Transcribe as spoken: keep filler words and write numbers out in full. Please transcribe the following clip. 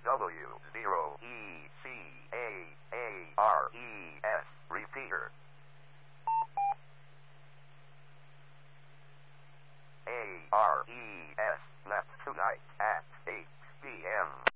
W zero E C A A R E S. Repeater. A R E S. Left tonight at eight p m